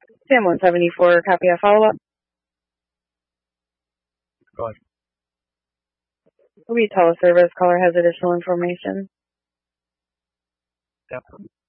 Sam 174, copy a follow-up. Go ahead. We teleservice caller has additional information. Yep.